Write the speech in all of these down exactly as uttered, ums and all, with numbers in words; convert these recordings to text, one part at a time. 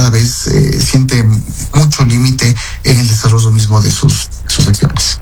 cada vez eh, siente mucho límite en el desarrollo mismo de sus, sus acciones.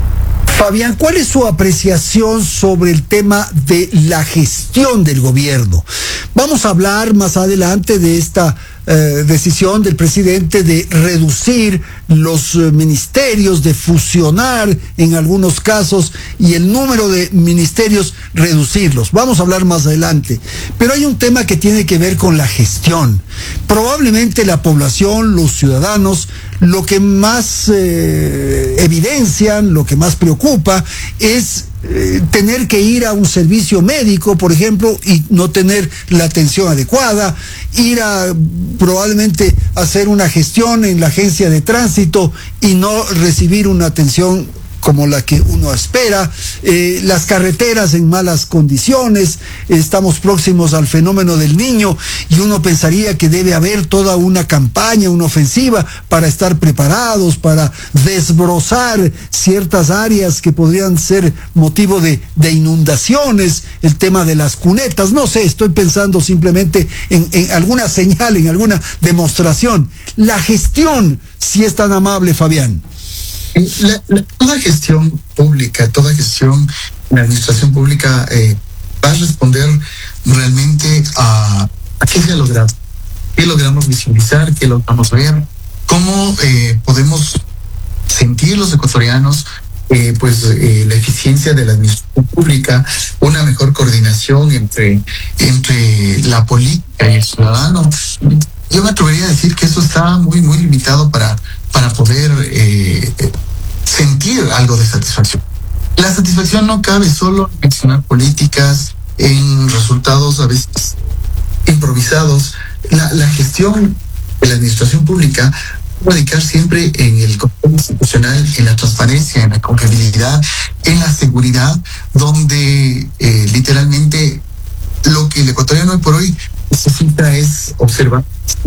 Fabián, ¿cuál es su apreciación sobre el tema de la gestión del gobierno? Vamos a hablar más adelante de esta eh, decisión del presidente de reducir los eh, ministerios, de fusionar en algunos casos y el número de ministerios reducirlos. Vamos a hablar más adelante. Pero hay un tema que tiene que ver con la gestión. Probablemente la población, los ciudadanos, lo que más eh, evidencian, lo que más preocupa es eh, tener que ir a un servicio médico, por ejemplo, y no tener la atención adecuada, ir a probablemente hacer una gestión en la agencia de tránsito y no recibir una atención como la que uno espera, eh, las carreteras en malas condiciones, estamos próximos al fenómeno del Niño y uno pensaría que debe haber toda una campaña, una ofensiva para estar preparados, para desbrozar ciertas áreas que podrían ser motivo de, de inundaciones, el tema de las cunetas, no sé, estoy pensando simplemente en, en alguna señal, en alguna demostración. La gestión, si es tan amable, Fabián. La, la, toda gestión pública, toda gestión en la administración pública eh, va a responder realmente a, a qué se ha logrado, qué logramos visualizar, qué logramos ver, cómo eh, podemos sentir los ecuatorianos eh, pues eh, la eficiencia de la administración pública, una mejor coordinación entre, entre la política y el ciudadano. Yo me atrevería a decir que eso está muy, muy limitado para, para poder eh, sentir algo de satisfacción. La satisfacción no cabe solo en mencionar políticas, en resultados a veces improvisados. La, la gestión de la administración pública va a radicar siempre en el control institucional, en la transparencia, en la confiabilidad, en la seguridad, donde eh, literalmente lo que el ecuatoriano hoy por hoy necesita es observar.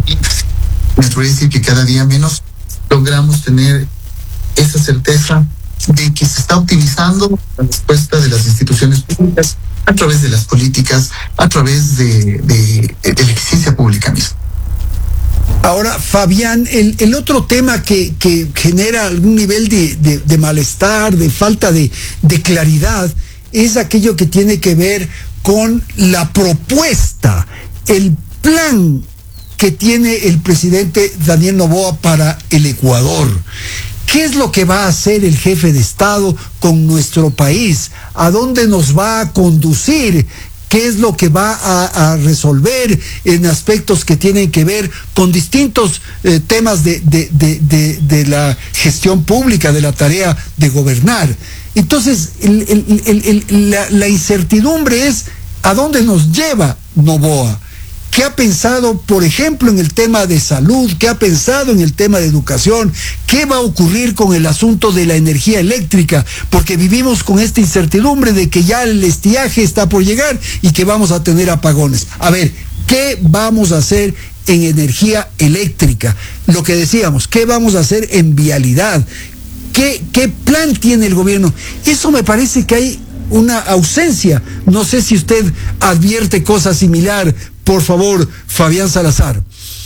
Me atrevo a decir que cada día menos logramos tener esa certeza de que se está optimizando la respuesta de las instituciones públicas a través de las políticas, a través de, de, de la eficiencia pública misma. Ahora, Fabián, el, el otro tema que, que genera algún nivel de, de, de malestar, de falta de, de claridad, es aquello que tiene que ver con la propuesta, el plan que tiene el presidente Daniel Noboa para el Ecuador. ¿Qué es lo que va a hacer el jefe de Estado con nuestro país? ¿A dónde nos va a conducir? ¿Qué es lo que va a, a resolver en aspectos que tienen que ver con distintos eh, temas de, de, de, de, de la gestión pública, de la tarea de gobernar? Entonces, el, el, el, el, la, la incertidumbre es ¿a dónde nos lleva Noboa? ¿Qué ha pensado, por ejemplo, en el tema de salud? ¿Qué ha pensado en el tema de educación? ¿Qué va a ocurrir con el asunto de la energía eléctrica? Porque vivimos con esta incertidumbre de que ya el estiaje está por llegar y que vamos a tener apagones. A ver, ¿qué vamos a hacer en energía eléctrica? Lo que decíamos, ¿qué vamos a hacer en vialidad? ¿Qué, qué plan tiene el gobierno? Eso me parece que hay una ausencia. No sé si usted advierte cosa similar. Por favor, Fabián Salazar.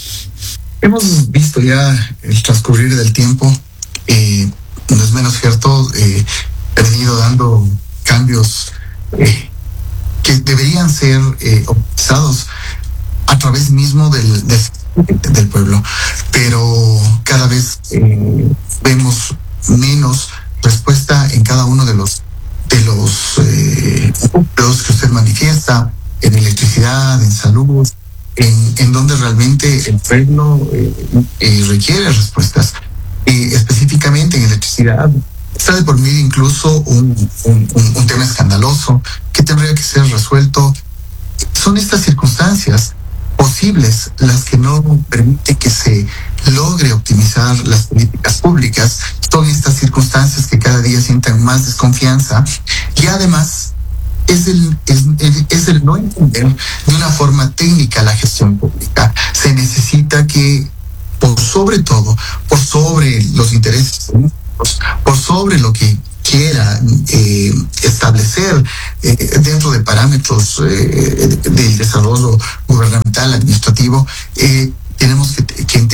Hemos visto ya el transcurrir del tiempo, eh, no es menos cierto, eh, ha venido dando cambios eh, que deberían ser eh, optimizados a través mismo del, del, del pueblo, pero cada vez eh, vemos menos respuesta en cada uno de los de los eh, puntos que usted manifiesta, en electricidad, en salud, en, en donde realmente el pueblo eh, eh, requiere respuestas. Eh, específicamente en electricidad, está de por medio incluso un, un, un, un tema escandaloso que tendría que ser resuelto. Son estas circunstancias posibles las que no permiten que se logre optimizar las políticas públicas. Son estas circunstancias que cada día sientan más desconfianza y además es el, es, es el no entender de una forma técnica la gestión pública. Se necesita que, por sobre todo, por sobre los intereses políticos, por sobre lo que quiera eh, establecer eh, dentro de parámetros eh, del desarrollo gubernamental, administrativo, eh, tenemos que, que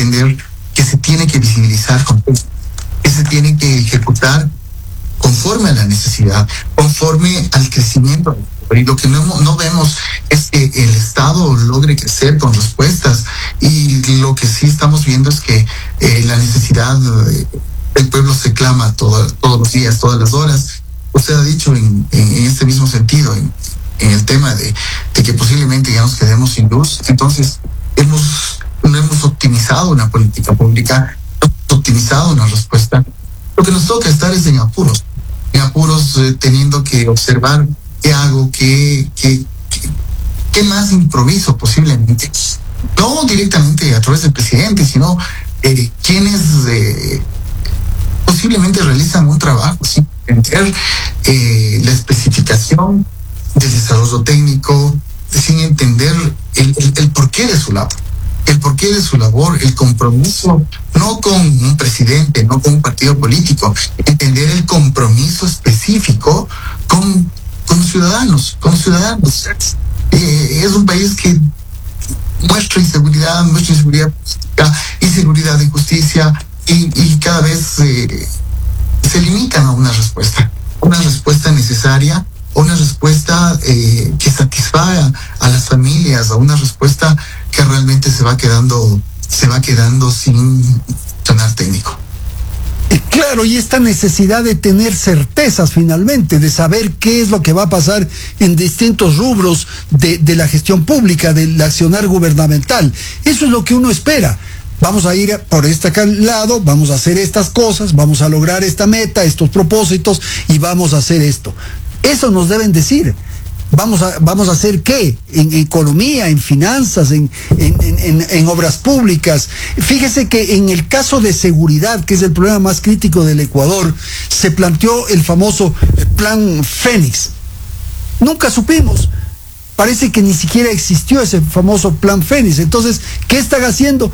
entender que se tiene que visibilizar, que se tiene que ejecutar conforme a la necesidad, conforme al crecimiento. Y lo que no, no vemos es que el Estado logre crecer con respuestas, y lo que sí estamos viendo es que eh, la necesidad, eh, el pueblo se clama todo, todos los días, todas las horas. Usted ha dicho en, en, en este mismo sentido, en, en el tema de, de que posiblemente ya nos quedemos sin luz. Entonces, hemos, no hemos optimizado una política pública, no hemos optimizado una respuesta. Lo que nos toca estar es en apuros, en apuros eh, teniendo que observar qué hago, qué, qué, qué, qué más improviso posiblemente. No directamente a través del presidente, sino eh, quienes eh, posiblemente realizan un trabajo sin entender eh, la especificación del desarrollo técnico, sin entender el, el, el porqué de su labor, el porqué de su labor, el compromiso, no con un presidente, no con un partido político, entender el compromiso específico con, con los ciudadanos, con los ciudadanos. Eh, es un país que muestra inseguridad, muestra inseguridad política, inseguridad de justicia, y, y cada vez eh, se limitan a una respuesta, una respuesta necesaria, una respuesta eh, que satisfaga a las familias, a una respuesta que realmente se va quedando, se va quedando sin sonar técnico. Claro, y esta necesidad de tener certezas finalmente, de saber qué es lo que va a pasar en distintos rubros de, de la gestión pública, del accionar gubernamental. Eso es lo que uno espera. Vamos a ir por este lado, vamos a hacer estas cosas, vamos a lograr esta meta, estos propósitos, y vamos a hacer esto. Eso nos deben decir. Vamos a, vamos a hacer qué, en economía, en finanzas, en, en, en, en obras públicas. Fíjese que en el caso de seguridad, que es el problema más crítico del Ecuador, se planteó el famoso plan Fénix. Nunca supimos. Parece que ni siquiera existió ese famoso plan Fénix. Entonces, ¿qué están haciendo?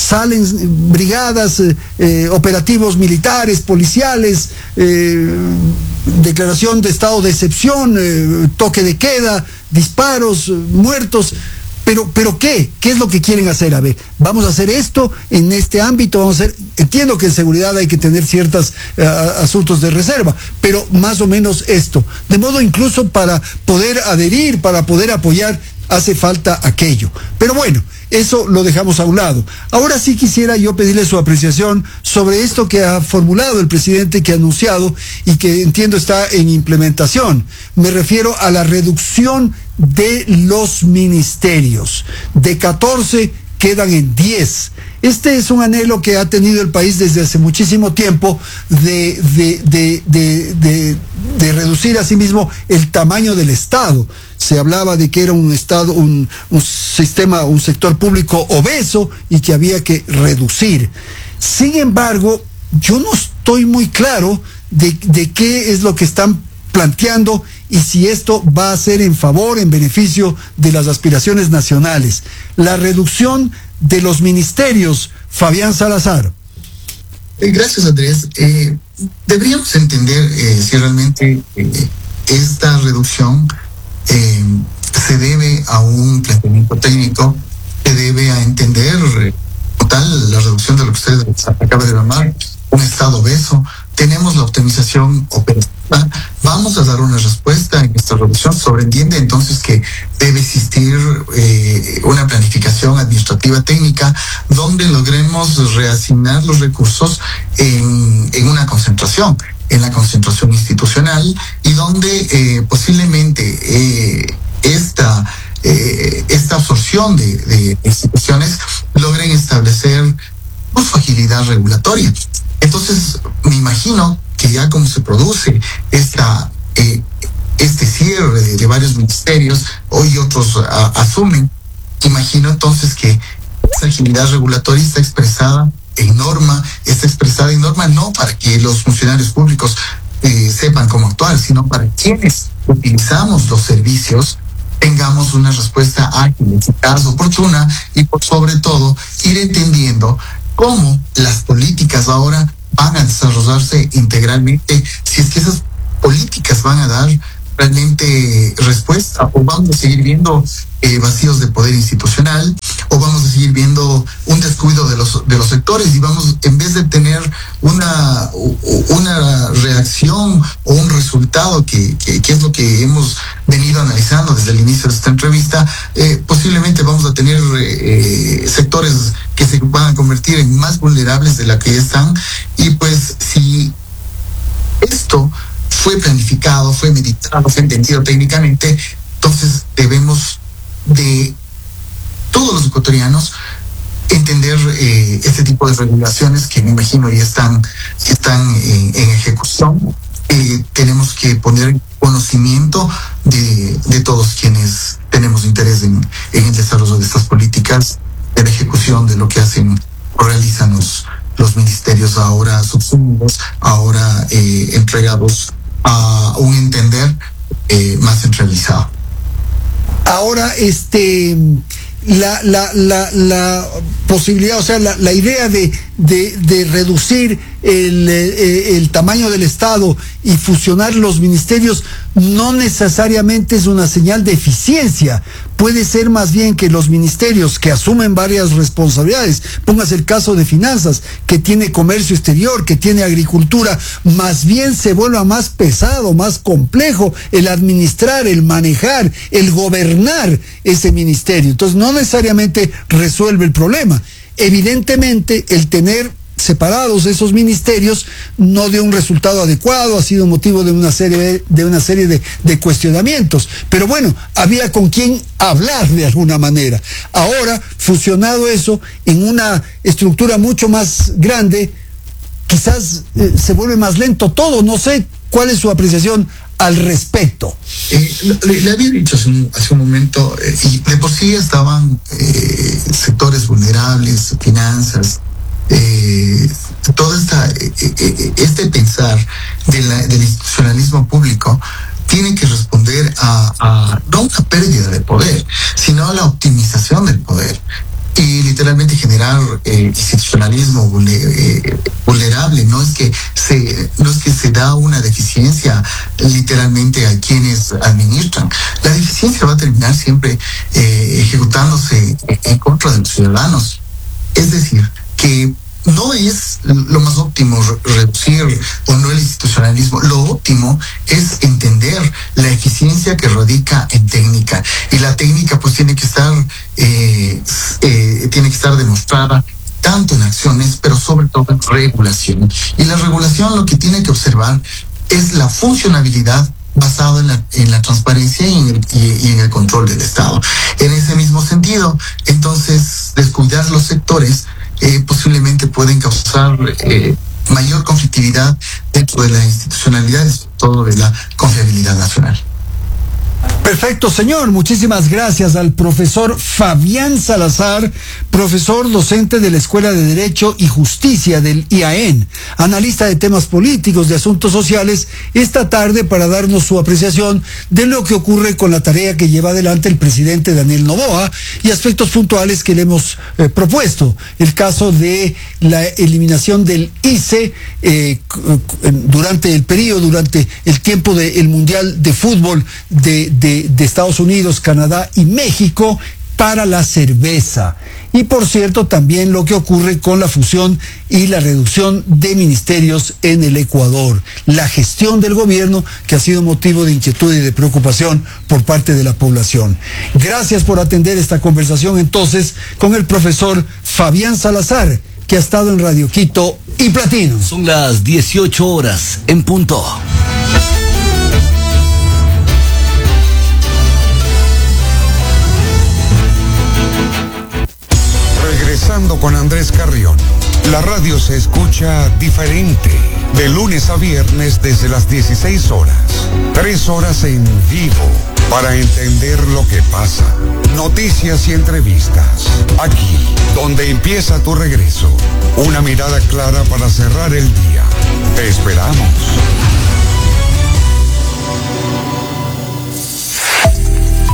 Salen brigadas, eh, eh, operativos militares, policiales, eh, declaración de estado de excepción, eh, toque de queda, disparos, eh, muertos. Pero, pero ¿qué? ¿Qué es lo que quieren hacer? A ver, vamos a hacer esto en este ámbito, vamos a hacer, entiendo que en seguridad hay que tener ciertos uh, asuntos de reserva, pero más o menos esto. De modo incluso para poder adherir, para poder apoyar, hace falta aquello. Pero bueno, eso lo dejamos a un lado. Ahora sí quisiera yo pedirle su apreciación sobre esto que ha formulado el presidente, que ha anunciado y que entiendo está en implementación. Me refiero a la reducción de los ministerios. De catorce quedan en diez. Este es un anhelo que ha tenido el país desde hace muchísimo tiempo de, de, de, de, de, de reducir asimismo el tamaño del Estado. Se hablaba de que era un Estado, un, un sistema, un sector público obeso y que había que reducir. Sin embargo, yo no estoy muy claro de, de qué es lo que están planteando y si esto va a ser en favor, en beneficio de las aspiraciones nacionales. La reducción de los ministerios, Fabián Salazar. Eh, gracias, Andrés. Eh, deberíamos entender eh, si realmente eh, esta reducción eh, se debe a un planteamiento técnico, se debe a entender eh, total la reducción de lo que usted acaba de llamar un Estado obeso. Tenemos la optimización operativa, vamos a dar una respuesta en esta reducción. Sobreentiende entonces que debe existir eh, una planificación administrativa técnica donde logremos reasignar los recursos en, en una concentración, en la concentración institucional, y donde eh, posiblemente eh, esta, eh, esta absorción de, de instituciones logren establecer pues, su agilidad regulatoria. Entonces, me imagino que ya como se produce esta, eh, este cierre de, de varios ministerios, hoy otros a, asumen, imagino entonces que esa agilidad regulatoria está expresada en norma, está expresada en norma no para que los funcionarios públicos eh, sepan cómo actuar, sino para quienes utilizamos los servicios tengamos una respuesta ágil, eficaz, oportuna, y por sobre todo ir entendiendo cómo las políticas ahora van a desarrollarse integralmente, si es que esas políticas van a dar realmente respuesta, o vamos a seguir viendo eh, vacíos de poder institucional, o vamos a seguir viendo un descuido de los de los sectores y vamos, en vez de tener una, una reacción o un resultado que, que, que es lo que hemos venido analizando desde el inicio de esta entrevista, eh, posiblemente vamos a tener eh, sectores que se van a convertir en más vulnerables de la que ya están. Y pues si esto fue planificado, fue meditado, fue entendido técnicamente, entonces debemos de todos los ecuatorianos entender eh, este tipo de regulaciones que me imagino ya están, están en, en ejecución. Eh, tenemos que poner conocimiento de, de todos quienes tenemos interés en, en el desarrollo de estas políticas, de la ejecución de lo que hacen o realizan los, los ministerios ahora subsumidos, ahora eh, entregados a un entender eh, más centralizado. Ahora, este, la, la, la, la posibilidad, o sea, la, la idea de, de, de reducir el, eh, el tamaño del Estado y fusionar los ministerios no necesariamente es una señal de eficiencia. Puede ser más bien que los ministerios que asumen varias responsabilidades, pongas el caso de finanzas, que tiene comercio exterior, que tiene agricultura, más bien se vuelva más pesado, más complejo el administrar, el manejar, el gobernar ese ministerio. Entonces no necesariamente resuelve el problema. Evidentemente el tener separados esos ministerios no dio un resultado adecuado, ha sido motivo de una serie de, de una serie de, de cuestionamientos, pero bueno, había con quién hablar de alguna manera. Ahora, fusionado eso en una estructura mucho más grande, quizás eh, se vuelve más lento todo. No sé cuál es su apreciación al respecto. Eh, le, le había dicho hace un, hace un momento, eh, y de por sí estaban eh, sectores vulnerables, finanzas, Eh, todo esta, eh, eh, este pensar de la, del institucionalismo público tiene que responder a, a no una pérdida de poder, sino a la optimización del poder y literalmente generar eh, institucionalismo vulner, eh, vulnerable. No es que se no es que se da una deficiencia literalmente a quienes administran. La deficiencia va a terminar siempre eh, ejecutándose en contra de los ciudadanos. Es decir, que no es lo más óptimo reducir o no el institucionalismo. Lo óptimo es entender la eficiencia que radica en técnica, y la técnica pues tiene que estar eh, eh, tiene que estar demostrada tanto en acciones, pero sobre todo en regulación. Y la regulación lo que tiene que observar es la funcionabilidad basado en la, en la transparencia y en, el, y, y en el control del Estado. En ese mismo sentido, entonces, descuidar los sectores eh, posiblemente pueden causar eh, mayor conflictividad dentro de la institucionalidad y sobre todo de la confiabilidad nacional. Perfecto, señor. Muchísimas gracias al profesor Fabián Salazar, profesor docente de la Escuela de Derecho y Justicia del I A E N, analista de temas políticos, de asuntos sociales, esta tarde para darnos su apreciación de lo que ocurre con la tarea que lleva adelante el presidente Daniel Noboa y aspectos puntuales que le hemos eh, propuesto. El caso de la eliminación del I C E eh, durante el periodo, durante el tiempo del Mundial de Fútbol de De, de Estados Unidos, Canadá y México para la cerveza. Y por cierto, también lo que ocurre con la fusión y la reducción de ministerios en el Ecuador. La gestión del gobierno que ha sido motivo de inquietud y de preocupación por parte de la población. Gracias por atender esta conversación entonces con el profesor Fabián Salazar, que ha estado en Radio Quito y Platino. Son las dieciocho horas en punto. Regresando con Andrés Carrión. La radio se escucha diferente. De lunes a viernes desde las dieciséis horas. Tres horas en vivo para entender lo que pasa. Noticias y entrevistas. Aquí, donde empieza tu regreso. Una mirada clara para cerrar el día. Te esperamos.